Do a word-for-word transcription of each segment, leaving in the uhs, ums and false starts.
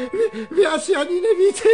vy, vy asi ani nevíte,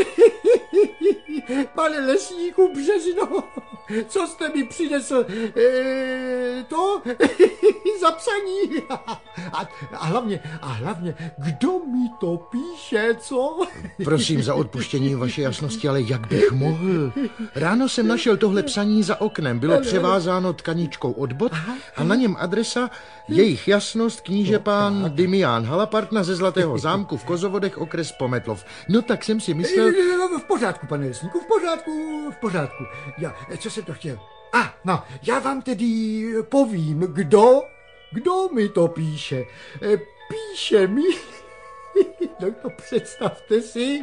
pane lesníku Březino, co jste mi přinesl e, to za psaní. A, a hlavně, a hlavně, kdo mi to píše, co? Prosím za odpuštění, vaše jasnosti, ale jak bych mohl? Ráno jsem našel tohle psaní za oknem, bylo převázáno tkaničkou od bot a na něm adresa jejich jasnost kníže pán Dimián Halapartna ze Zlatého zámku v Kozovodech, okres Pometlov. No tak jsem si myslel... V pořádku, pane lesníku, v pořádku, v pořádku. Já, co jsem to chtěl? A, ah, no, já vám tedy povím, kdo, kdo mi to píše. Píše mi... No to představte si.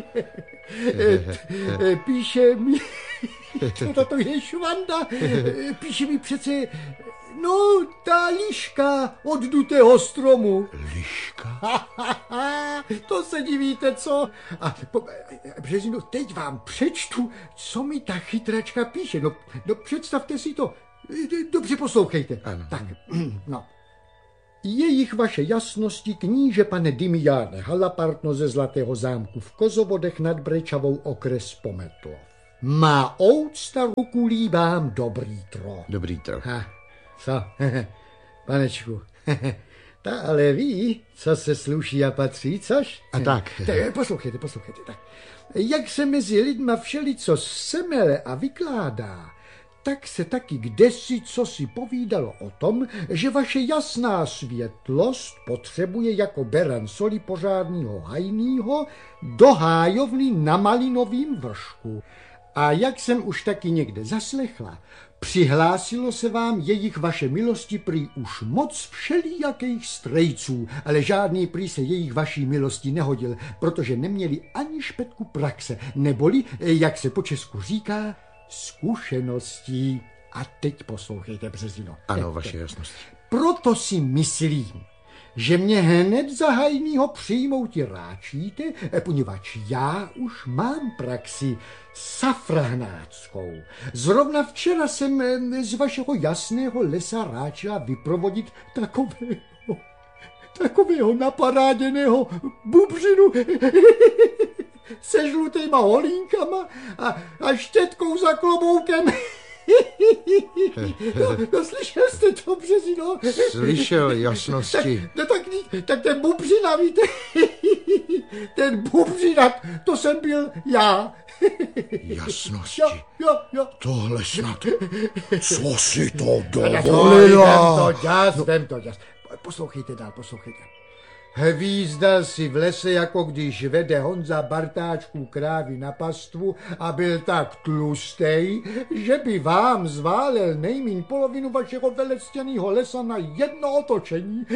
Píše mi... Co to je švanda? Píše mi přece... No, ta liška od dutého stromu. Liška? To se divíte, co? A po, Březino, teď vám přečtu, co mi ta chytračka píše. No, no představte si to. Dobře poslouchejte. Ano. Tak, no. Jejich vaše jasnosti kníže pane Dimiáne Halapartno ze Zlatého zámku v Kozovodech nad Brečavou, okres Pometlov. Má oucta ruku líbám dobrý tro. Dobrý tro. Ha, co? Panečku, ta ale ví, co se sluší a patří, což? A tak. tak poslouchejte, poslouchejte. Tak. Jak se mezi lidma všelico semele a vykládá, tak se taky kdesi co si povídalo o tom, že vaše jasná světlost potřebuje jako beran soli pořádnýho hajnýho do hájovny na malinovým vršku. A jak jsem už taky někde zaslechla, přihlásilo se vám jejich vaše milosti prý už moc všelijakých strejců, ale žádný prý se jejich vaší milosti nehodil, protože neměli ani špetku praxe, neboli, jak se po česku říká, zkušeností. A teď poslouchejte, Březino. Ano, vaše jasnosti. Proto si myslím, že mě hned za hajnýho přijmouti ráčíte, poněvadž já už mám praxi safrahnáckou. Zrovna včera jsem z vašeho jasného lesa ráčila vyprovodit takového, takového naparáděného bubřinu se žlutýma holínkama a, a štětkou za kloboukem. No, no, slyšel jste to, Březino? Slyšel, jasnosti. Tak, no, tak, tak ten bubřina, víte? Ten bubřina, to jsem byl já. Jasnosti. Jo, jo, jo. Tohle snad. Co si to Dovolila? dovolila? Vem to ďas, vem to ďas. Poslouchejte dál, poslouchejte. Hvízdal si v lese, jako když vede Honza Bartáčku krávy na pastvu a byl tak tlustej, že by vám zválel nejmíň polovinu vašeho velectěnýho lesa na jedno otočení.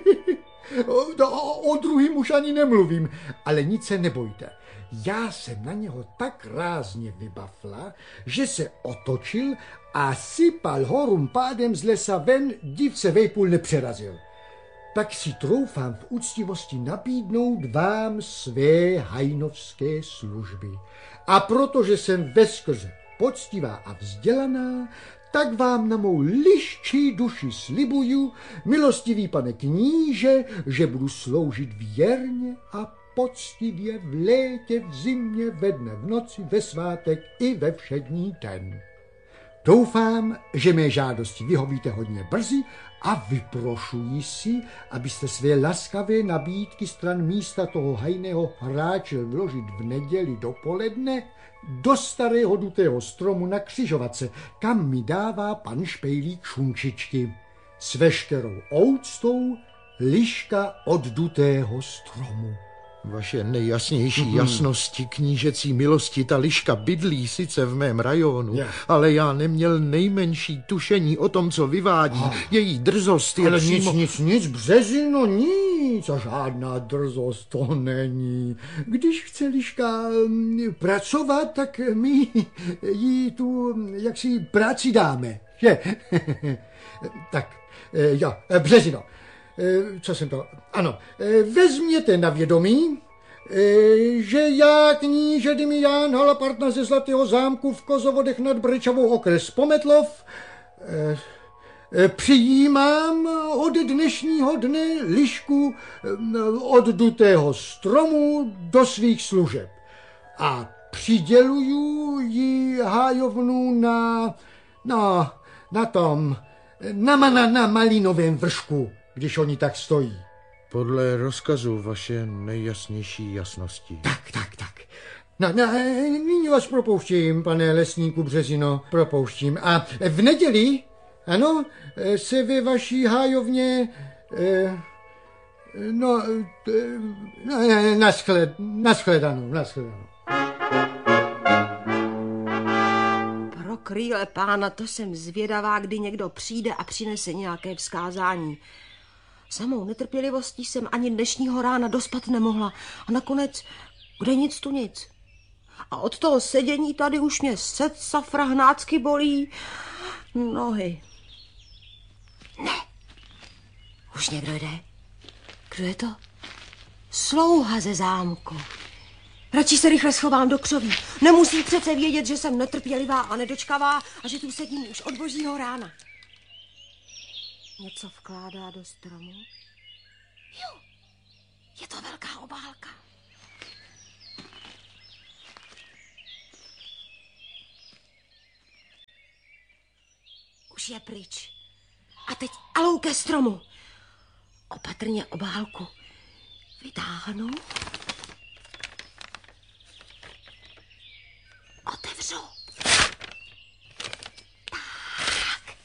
O, o druhým už ani nemluvím, ale nic se nebojte. Já jsem na něho tak rázně vybafla, že se otočil a sypal horům pádem z lesa ven, div se vejpůl nepřerazil. Tak si troufám v úctivosti nabídnout vám své hajnovské služby. A protože jsem veskrze poctivá a vzdělaná, tak vám na mou liščí duši slibuju, milostivý pane kníže, že budu sloužit věrně a poctivě v létě, v zimě, ve dne, v noci, ve svátek i ve všední den. Doufám, že mé žádosti vyhovíte hodně brzy a vyprošuji si, abyste své laskavé nabídky stran místa toho hajného hráče vložit v neděli dopoledne do starého dutého stromu na křižovatce, kam mi dává pan Špejlík šunčičky. S veškerou ouctou liška od dutého stromu. Vaše nejjasnější mm-hmm. jasnosti, knížecí milosti, ta liška bydlí sice v mém rajonu, yeah. ale já neměl nejmenší tušení o tom, co vyvádí. Oh. Její drzost je ale přímo... nic, nic, nic, Březino, nic a žádná drzost to není. Když chce liška pracovat, tak my jí tu jaksi práci dáme, že? Tak, jo, Březino. Co jsem to? Ano, vezměte na vědomí, že já, kníže Dimián Halapartna ze Zlatého zámku v Kozovodech nad Brečavou, okres Pometlov, Přijímám od dnešního dne lišku od dutého stromu do svých služeb a přiděluju ji hájovnu na, na, na tom, na, na, na malinovém vršku, když oni tak stojí. Podle rozkazu vaše nejjasnější jasnosti. Tak, tak, tak. No, no, nyní vás propouštím, pane lesníku Březino, propouštím. A v neděli, ano, se ve vaší hájovně, eh, no, eh, no naschled, naschledanou, naschledanou. Pro krýle pána, to jsem zvědavá, kdy někdo přijde a přinese nějaké vzkázání. Samou netrpělivostí jsem ani dnešního rána dospat nemohla a nakonec, kde nic tu nic. A od toho sedění tady už mě set safra hnácky bolí nohy. Ne, už někdo jde. Kdo je to? Slouha ze zámku. Radši se rychle schovám do křoví. Nemusí přece vědět, že jsem netrpělivá a nedočkavá a že tu sedím už od božího rána. Něco vkládá do stromu. Jo, je to velká obálka. Už je pryč. A teď alou ke stromu. Opatrně obálku vytáhnu. Otevřu. Tak.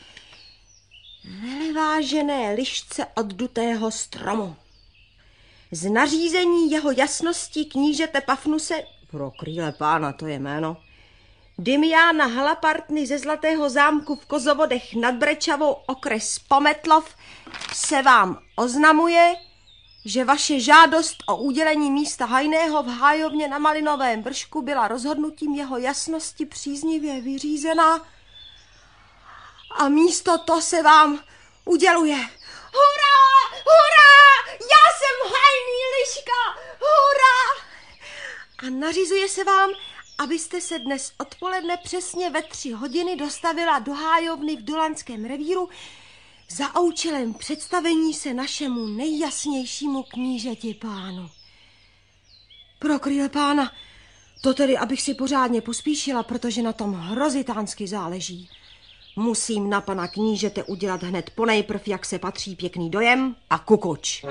Velivážené lišce od dutého stromu. Z nařízení jeho jasnosti knížete Pafnuse, pro krýle pána to je jméno, Dymiána Halapartny ze Zlatého zámku v Kozovodech nad Brečavou, okres Pometlov, se vám oznamuje, že vaše žádost o udělení místa hajného v hájovně na Malinovém vršku byla rozhodnutím jeho jasnosti příznivě vyřízená a místo to se vám uděluje. Hurá! Hurá! Já jsem hajný liška! Hurá! A nařizuje se vám, abyste se dnes odpoledne přesně ve tři hodiny dostavila do hájovny v Dolanském revíru za účelem představení se našemu nejjasnějšímu knížeti pánu. Pro krýle pána, to tedy, abych si pořádně pospíšila, protože na tom hrozitánsky záleží. Musím na pana knížete udělat hned ponejprv, jak se patří, pěkný dojem a kukuč.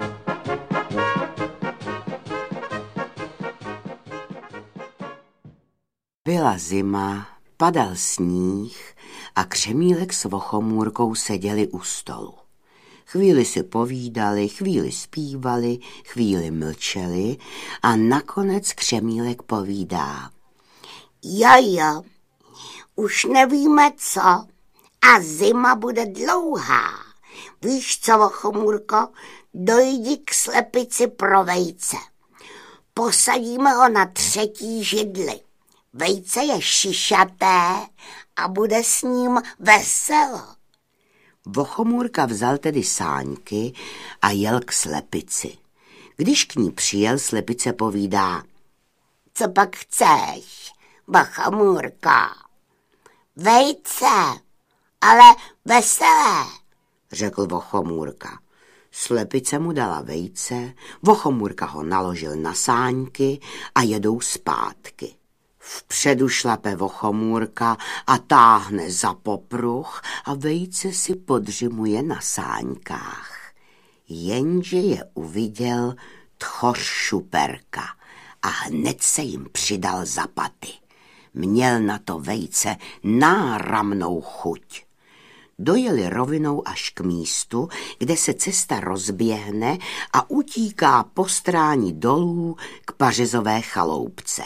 Byla zima, padal sníh a Křemílek s Vochomůrkou seděli u stolu. Chvíli si povídali, chvíli zpívali, chvíli mlčeli a nakonec Křemílek povídá. Jojo, už nevíme co a zima bude dlouhá. Víš co, Vochomůrko, dojdi k slepici pro vejce. Posadíme ho na třetí židli. Vejce je šišaté a bude s ním veselo. Vochomůrka vzal tedy sáňky a jel k slepici. Když k ní přijel, slepice povídá. Co pak chceš, Vochomůrka? Vejce, ale veselé, řekl Vochomůrka. Slepice mu dala vejce, Vochomůrka ho naložil na sáňky a jedou zpátky. Vpředu šlape Vochomůrka a táhne za popruh a vejce si podřimuje na sáňkách. Jenže je uviděl Tchoř Šuperka a hned se jim přidal za paty. Měl na to vejce náramnou chuť. Dojeli rovinou až k místu, kde se cesta rozběhne a utíká po stráni dolů k pařezové chaloupce.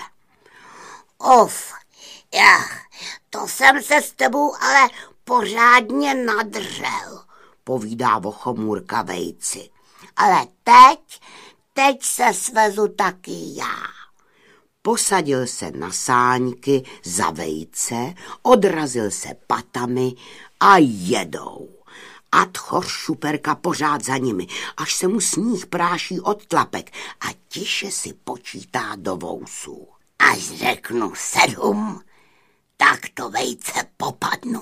Uf, jach, to jsem se s tebou ale pořádně nadřel, povídá Vochomůrka vejci. Ale teď, teď se svezu taky já. Posadil se na sáňky za vejce, odrazil se patami a jedou. A Tchoř Šuperka pořád za nimi, až se mu sníh práší od tlapek a tiše si počítá do vousů. Až řeknu sedm, tak to vejce popadnu.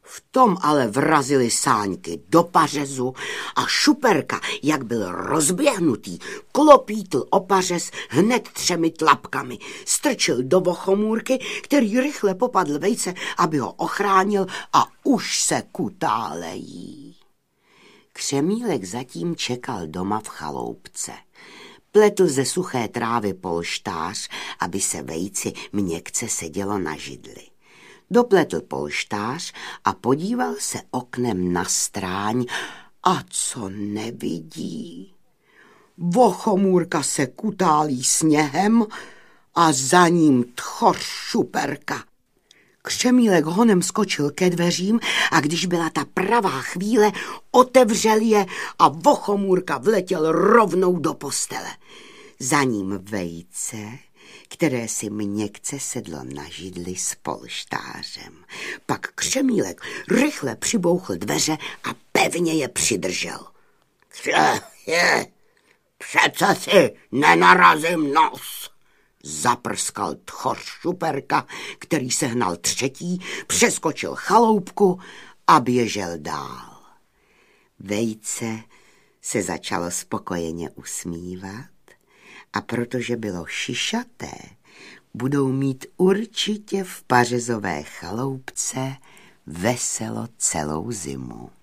V tom ale vrazily sáňky do pařezu a Šuperka, jak byl rozběhnutý, klopítl o pařez hned třemi tlapkami. Strčil do Vochomůrky, který rychle popadl vejce, aby ho ochránil a už se kutálejí. Křemílek zatím čekal doma v chaloupce. Pletl ze suché trávy polštář, aby se vejci měkce sedělo na židli. Dopletl polštář a podíval se oknem na stráň a co nevidí. Vochomůrka se kutálí sněhem a za ním tchor Šuperka. Křemílek honem skočil ke dveřím a když byla ta pravá chvíle, otevřel je a Vochomůrka vletěl rovnou do postele. Za ním vejce, které si měkce sedlo na židli s polštářem. Pak Křemílek rychle přibouchl dveře a pevně je přidržel. Pře, je, přece si nenarazím nos, zaprskal tchor Šuperka, který sehnal třetí, přeskočil chaloupku a běžel dál. Vejce se začalo spokojeně usmívat a protože bylo šišaté, budou mít určitě v pařezové chaloupce veselo celou zimu.